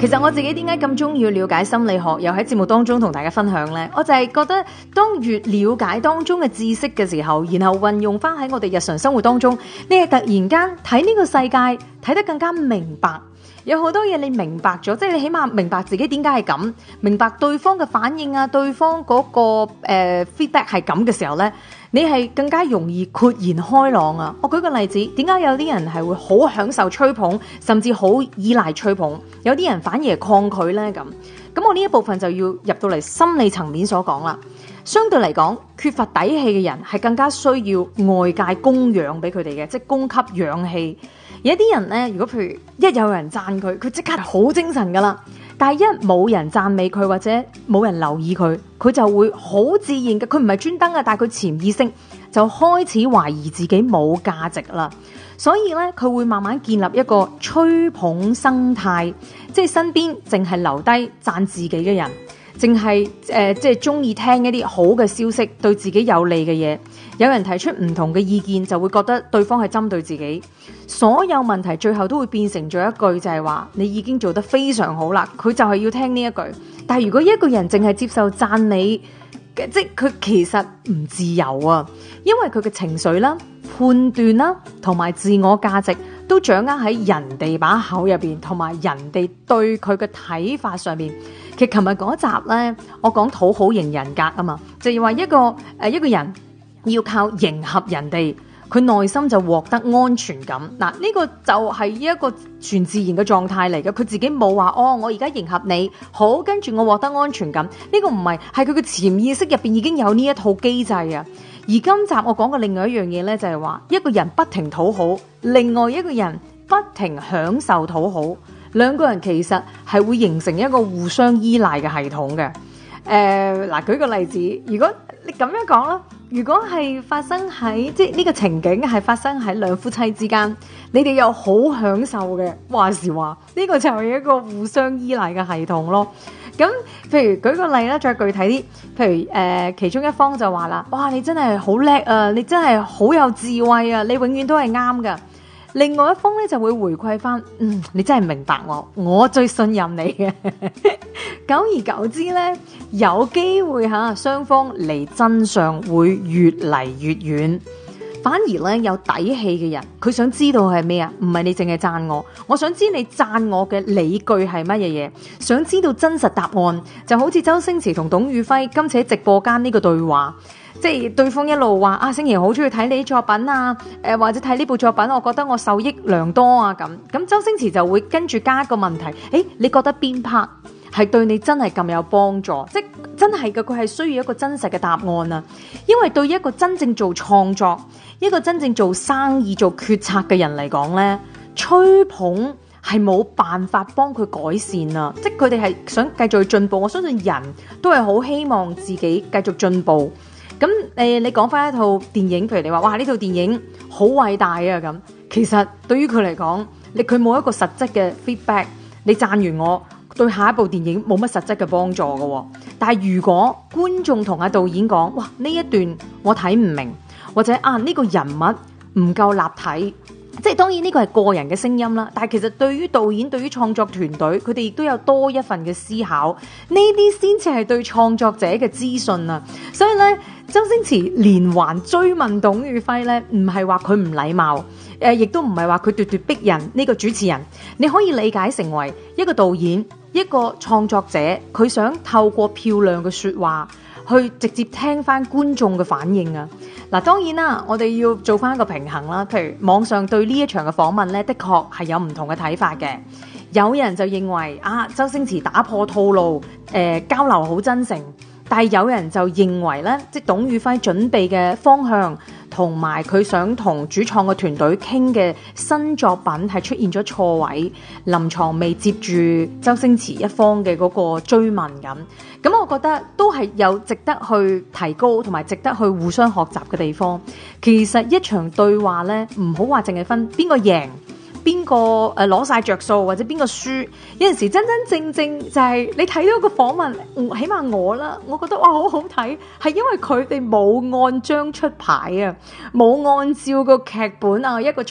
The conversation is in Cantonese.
其實我自己點解咁中意了解心理學，又喺節目當中同大家分享呢？我就係覺得當越了解當中嘅知識嘅時候，然後運用翻喺我哋日常生活當中，你係突然間睇呢個世界睇得更加明白。有好多嘢你明白咗，即係你起碼明白自己點解係咁，明白對方嘅反應啊，對方嗰個feedback 係咁嘅時候呢，你係更加容易豁然開朗啊！我舉個例子，點解有啲人係會好享受吹捧，甚至好依賴吹捧，有啲人反而係抗拒呢？咁我呢一部分就要入到嚟心理層面所講啦。相對嚟講，缺乏底氣嘅人係更加需要外界供養俾佢哋嘅，即係供給氧氣。有啲人呢，如果譬如一有人讚佢，佢即刻好精神噶啦。但係一冇人讚美佢或者冇人留意佢，佢就會好自然嘅。佢唔係專登嘅，但係佢潛意識就開始懷疑自己冇價值啦。所以咧，佢會慢慢建立一個吹捧生態，即係身邊淨係留低讚自己嘅人，淨係即係中意聽一啲好嘅消息，對自己有利嘅嘢。有人提出唔同嘅意見，就會覺得對方係針對自己。所有問題最後都會變成咗一句，就係話你已經做得非常好啦。佢就係要聽呢一句。但係如果一個人淨係接受讚美，即係佢其實唔自由啊，因為佢嘅情緒啦、判斷啦同埋自我價值都掌握喺人哋把口入邊，同埋人哋對佢嘅睇法上面。其實琴日嗰集呢，我講討好型人格啊嘛，就係話一個人要靠迎合人哋，佢內心就獲得安全感。嗱，呢個就係一個全自然嘅狀態嚟嘅。佢自己冇話我而家迎合你，好，跟住我獲得安全感。呢個唔係，係佢嘅潛意識入邊已經有呢一套機制啊。而今集我講嘅另外一樣嘢呢，就係話一個人不停討好，另外一個人不停享受討好，兩個人其實係會形成一個互相依賴嘅系統嘅。嗱，舉個例子，如果你咁樣講啦，如果係發生喺即係呢個情景係發生喺兩夫妻之間，你哋又好享受嘅，話時話呢個就係一個互相依賴嘅系統咯。咁譬如舉個例啦，再具體啲，譬如其中一方就話啦，哇，你真係好叻啊，你真係好有智慧啊，你永遠都係啱噶。另外一方咧就會回饋翻，你真係明白我最信任你嘅。久而久之咧，有機會雙方離真相會越嚟越遠。反而咧有底氣嘅人，佢想知道係咩啊？唔係你淨係讚我想知你讚我嘅理據係乜嘢嘢，想知道真實答案。就好似周星馳同董宇輝今次喺直播間呢個對話。即係對方一路話星爺好中意睇你作品啊，或者睇呢部作品，我覺得我受益良多啊咁。周星馳就會跟住加一個問題，你覺得邊 part 係對你真係咁有幫助？即真係嘅，佢係需要一個真實嘅答案啊。因為對一個真正做創作、一個真正做生意、做決策嘅人嚟講呢，吹捧係冇辦法幫佢改善啊。即係佢哋係想繼續進步，我相信人都係好希望自己繼續進步。咁你講翻一套電影，譬如你話哇呢套電影好偉大啊咁，其實對於佢嚟講，佢冇一個實質嘅 feedback， 你讚完我，對下一部電影冇乜實質嘅幫助嘅。但係如果觀眾同阿導演講，哇呢一段我睇唔明，或者呢個人物唔夠立體。即係當然呢個係個人嘅聲音啦，但係其實對於導演、對於創作團隊，佢哋亦都有多一份嘅思考，呢啲先至係對創作者嘅資訊啊。所以咧，周星馳連環追問董宇輝咧，唔係話佢唔禮貌，亦都唔係話佢咄咄逼人呢個主持人，你可以理解成為一個導演、一個創作者，佢想透過漂亮嘅說話去直接聽翻觀眾嘅反應啊。嗱，當然啦，我哋要做翻一個平衡啦。譬如網上對呢一場嘅訪問咧，的確係有唔同嘅睇法嘅。有人就認為周星馳打破套路，交流好真誠。但係有人就認為咧，即係董宇輝準備嘅方向，同埋佢想同主創嘅團隊傾嘅新作品係出現咗錯位，臨床未接住周星馳一方嘅嗰個追問咁。咁我覺得都係有值得去提高同埋值得去互相學習嘅地方。其實一場對話咧，唔好話淨係分邊個贏，邊個攞晒着數或者邊個輸，有陣時真真正正就係你睇到個訪問，起碼我啦，我覺得哇好好睇，係因為佢哋冇按章出牌啊，冇按照個劇本啊一個